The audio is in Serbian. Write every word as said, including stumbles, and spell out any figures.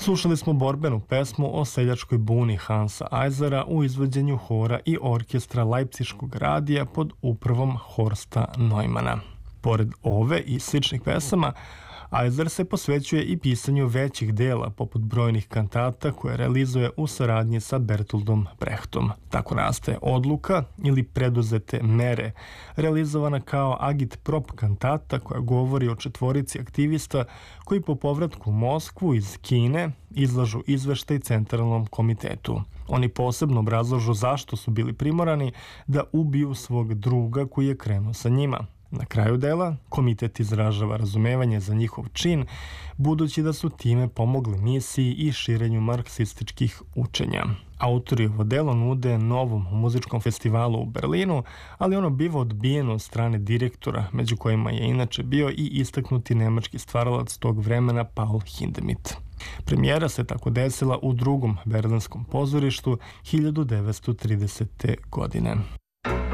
Slušali smo borbenu pesmu o seljačkoj buni Hansa Eisera u izvođenju hora i orkestra Leipziškog radija pod upravom Horsta Neumana. Pored ove i sličnih pesama, Eiser se posvećuje i pisanju većih dela, poput brojnih kantata koje realizuje u saradnji sa Bertoldom Brechtom. Tako nastaje Odluka ili Preduzete mere, realizovana kao agit-prop kantata koja govori o četvorici aktivista koji po povratku u Moskvu iz Kine izlažu izveštaj Centralnom komitetu. Oni posebno obrazlažu zašto su bili primorani da ubiju svog druga koji je krenuo sa njima. Na kraju dela, komitet izražava razumevanje za njihov čin, budući da su time pomogli misiji i širenju marksističkih učenja. Autori ovo delo nude novom muzičkom festivalu u Berlinu, ali ono biva odbijeno od strane direktora, među kojima je inače bio i istaknuti nemački stvaralac tog vremena Paul Hindemith. Premijera se tako desila u drugom berlinskom pozorištu hiljadu devetsto tridesete. godine.